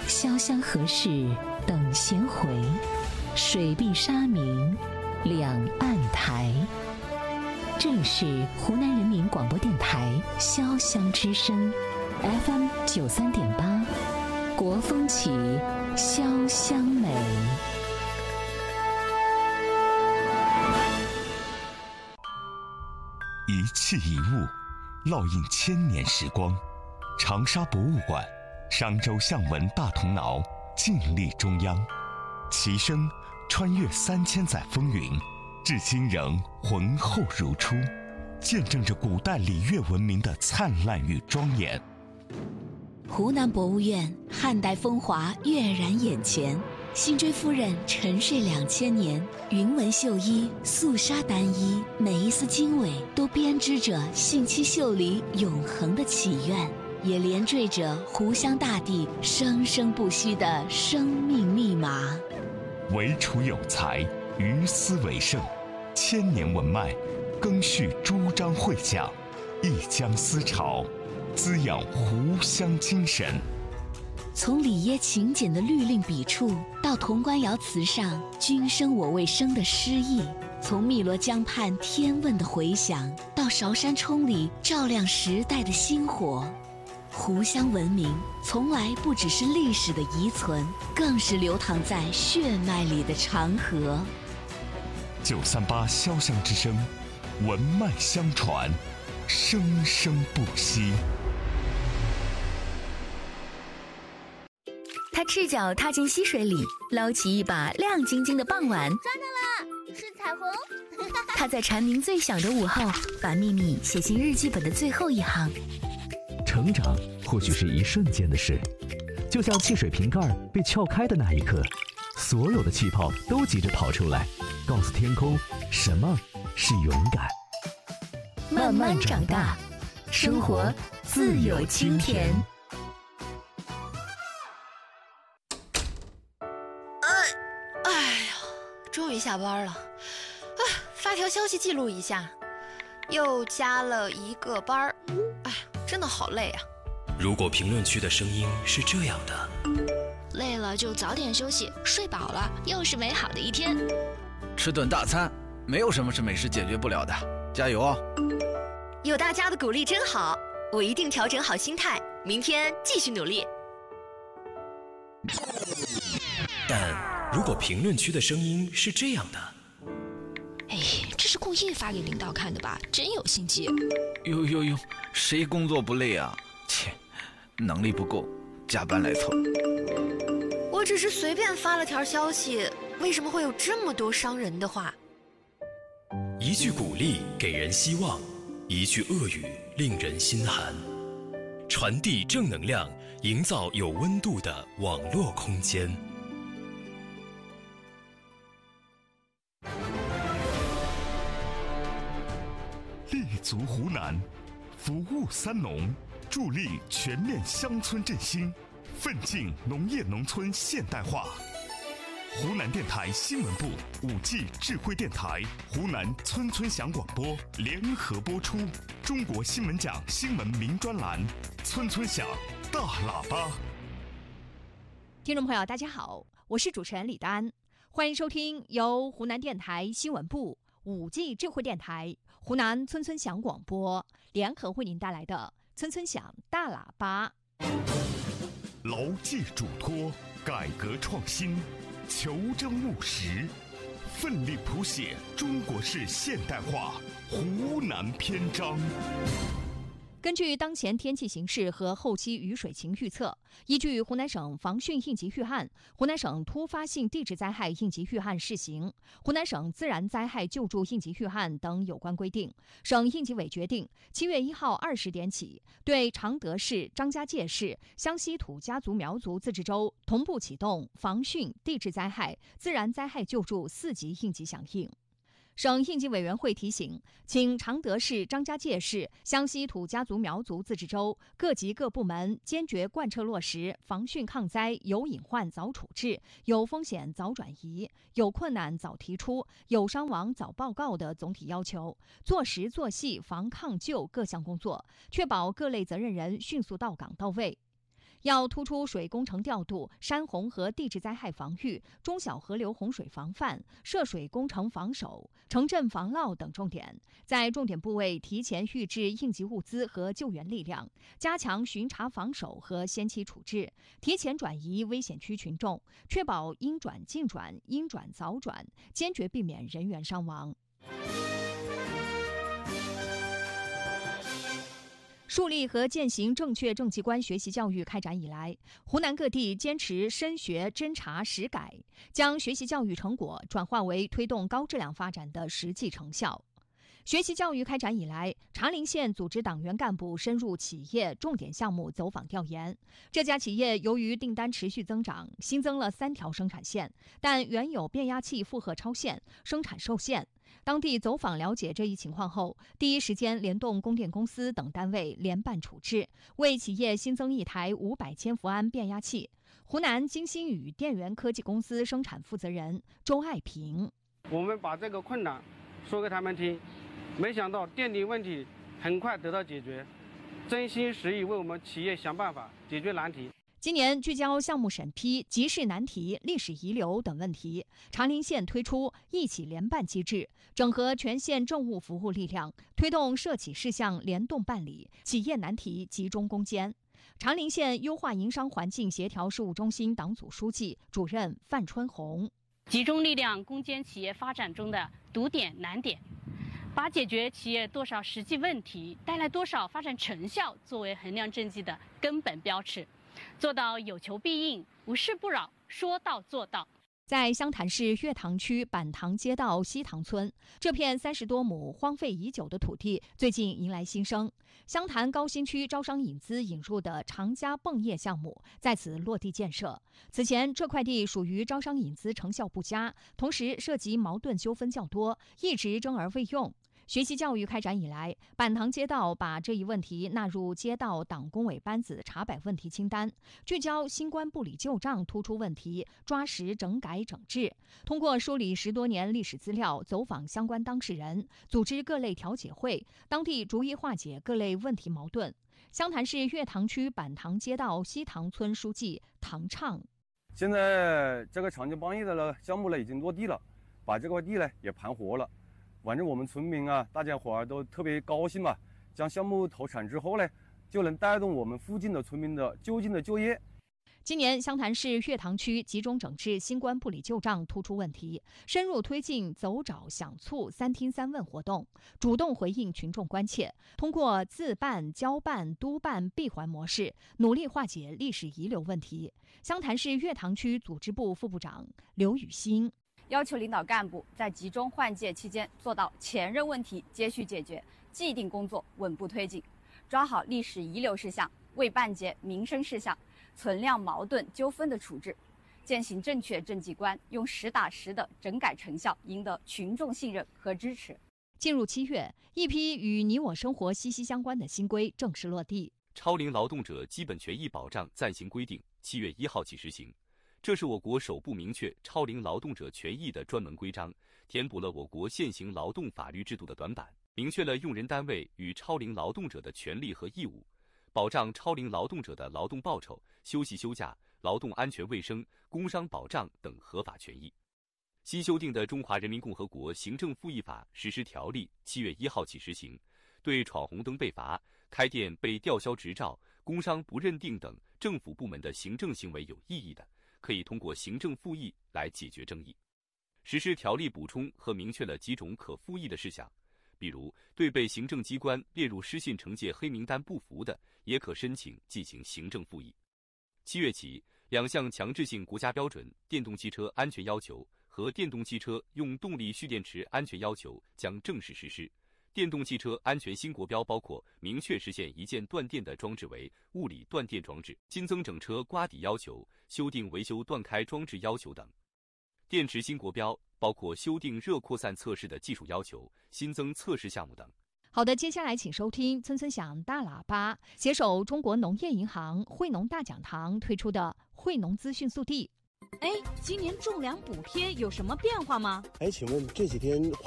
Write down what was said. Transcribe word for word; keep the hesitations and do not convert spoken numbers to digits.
潇湘河市等闲回，水碧沙明两岸台。这里是湖南人民广播电台潇湘之声 F M 九三点八，国风起，潇湘美。 一器一物，烙印千年时光。长沙博物馆、商周象纹大铜挠静立中央，其声穿越三千载风云，至今仍浑厚如初，见证着古代礼乐文明的灿烂与庄严。 湖南博物院汉代风华跃然眼前，辛追夫人沉睡两千年，云纹绣衣、素纱单衣，每一丝经纬都编织着信息秀里永恒的祈愿，也连缀着湖湘大地生生不息的生命密码。 惟楚有才，于斯为盛，千年文脉，更续诸章会讲，一江思潮，滋养湖湘精神。 从礼耶勤俭的律令笔触，到潼关窑瓷上君生我未生的诗意；从汨罗江畔天问的回响，到韶山冲里照亮时代的星火。湖湘文明从来不只是历史的遗存，更是流淌在血脉里的长河。 九三八潇湘之声，文脉相传，生生不息。 他赤脚踏进溪水里，捞起一把亮晶晶的傍晚。 抓到了，是彩虹。 他在蝉鸣最响的午后，把秘密写进日记本的最后一行。 成长或许是一瞬间的事，就像汽水瓶盖被撬开的那一刻，所有的气泡都急着跑出来，告诉天空什么是勇敢。 慢慢长大，生活自有清甜。 哎呀，终于下班了，啊，发条消息记录一下，又加了一个班儿，哎，真的好累啊。 如果评论区的声音是这样的， 累了就早点休息，睡饱了又是美好的一天。 吃顿大餐，没有什么是美食解决不了的，加油哦！ 有大家的鼓励真好，我一定调整好心态，明天继续努力。 但如果评论区的声音是这样的， 哎，这是故意发给领导看的吧？真有心机。 呦呦呦，谁工作不累啊？切，能力不够，加班来凑。 我只是随便发了条消息，为什么会有这么多伤人的话？ 一句鼓励给人希望，一句恶语令人心寒。传递正能量，营造有温度的网络空间。 立足湖南，服务三农，助力全面乡村振兴，奋进农业农村现代化。湖南电台新闻部、五 G 智慧电台、湖南村村响广播联合播出中国新闻奖新闻名专栏《村村响大喇叭》。 听众朋友，大家好，我是主持人李丹，欢迎收听由湖南电台新闻部、五 G 智慧电台、湖南村村响广播联合为您带来的《村村响大喇叭》。 牢记嘱托，改革创新，求真务实，奋力谱写中国式现代化湖南篇章。 根据当前天气形势和后期雨水情预测，依据湖南省防汛应急预案、湖南省突发性地质灾害应急预案试行、湖南省自然灾害救助应急预案等有关规定，省应急委决定，七月一号二十点起，对常德市、张家界市、湘西土家族苗族自治州同步启动防汛、地质灾害、自然灾害救助四级应急响应。省应急委员会提醒，请常德市、张家界市、湘西土家族苗族自治州各级各部门坚决贯彻落实防汛抗灾、有隐患早处置、有风险早转移、有困难早提出、有伤亡早报告的总体要求，做实做细防抗救各项工作，确保各类责任人迅速到岗到位。 要突出水工程调度、山洪和地质灾害防御、中小河流洪水防范、涉水工程防守、城镇防涝等重点，在重点部位提前预置应急物资和救援力量，加强巡查防守和先期处置，提前转移危险区群众，确保应转尽转、应转早转，坚决避免人员伤亡。树立和践行正确政绩观学习教育开展以来，湖南各地坚持深学侦查实改，将学习教育成果转化为推动高质量发展的实际成效。学习教育开展以来，茶陵县组织党员干部深入企业重点项目走访调研。这家企业由于订单持续增长，新增了三条生产线，但原有变压器负荷超限，生产受限。当地走访了解这一情况后，第一时间联动供电公司等单位联办处置，为企业新增一台五百千伏安变压器。湖南金星宇电源科技公司生产负责人周爱平： 我们把这个困难说给他们听，没想到电力问题很快得到解决，真心实意为我们企业想办法解决难题。 今年聚焦项目审批、集市难题、历史遗留等问题，茶陵县推出一起联办机制，整合全县政务服务力量，推动涉企事项联动办理，企业难题集中攻坚。茶陵县优化营商环境协调事务中心党组书记、主任范春红： 集中力量攻坚企业发展中的堵点难点，把解决企业多少实际问题、带来多少发展成效作为衡量政绩的根本标尺，做到有求必应、无事不扰、说到做到。 在湘潭市月塘区板塘街道西塘村，这片三十多亩荒废已久的土地最近迎来新生。湘潭高新区招商引资引入的长嘉泵业项目在此落地建设。此前这块地属于招商引资成效不佳，同时涉及矛盾纠纷较多，一直争而未用。学习教育开展以来，板塘街道把这一问题纳入街道党工委班子查摆问题清单，聚焦新冠不理旧账突出问题，抓实整改整治。通过梳理十多年历史资料，走访相关当事人，组织各类调解会，当地逐一化解各类问题矛盾。湘潭市月塘区板塘街道西塘村书记唐畅： 现在这个长江帮业的呢项目呢已经落地了，把这块地呢也盘活了。反正我们村民啊，大家伙儿都特别高兴嘛。将项目投产之后呢，就能带动我们附近的村民的就近的就业。 今年湘潭市月塘区集中整治新冠不理旧账突出问题，深入推进走找想促三听三问活动，主动回应群众关切，通过自办、交办、督办闭环模式，努力化解历史遗留问题。湘潭市月塘区组织部副部长刘雨欣： 要求领导干部在集中换届期间做到前任问题接续解决，既定工作稳步推进，抓好历史遗留事项、未办结民生事项、存量矛盾纠纷的处置，践行正确政绩观，用实打实的整改成效赢得群众信任和支持。 进入七月，一批与你我生活息息相关的新规正式落地。 超龄劳动者基本权益保障暂行规定七月一号起实行。这是我国首部明确超龄劳动者权益的专门规章，填补了我国现行劳动法律制度的短板，明确了用人单位与超龄劳动者的权利和义务，保障超龄劳动者的劳动报酬、休息休假、劳动安全卫生、工伤保障等合法权益。新修订的《中华人民共和国行政复议法实施条例》七月一号起实行，对闯红灯被罚、开店被吊销执照、工伤不认定等政府部门的行政行为有异议的，可以通过行政复议来解决争议。实施条例补充和明确了几种可复议的事项，比如对被行政机关列入失信惩戒黑名单不服的，也可申请进行行政复议。七月起，两项强制性国家标准电动汽车安全要求和电动汽车用动力蓄电池安全要求将正式实施。电动汽车安全新国标包括明确实现一键断电的装置为物理断电装置，新增整车刮底要求，修订维修断开装置要求等。电池新国标包括修订热扩散测试的技术要求，新增测试项目等。 好的，接下来请收听村村响大喇叭，携手中国农业银行惠农大讲堂推出的惠农资讯速递。 哎，今年种粮补贴有什么变化吗？ 哎，请问这几天